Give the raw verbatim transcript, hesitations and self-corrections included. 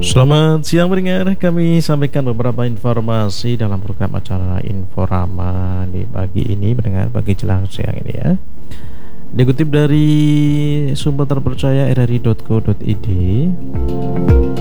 Selamat siang pendengar, kami sampaikan beberapa informasi dalam program acara Inforama di pagi ini pendengar, pagi jelang siang ini ya. Dikutip dari sumber terpercaya r r i titik co titik i d,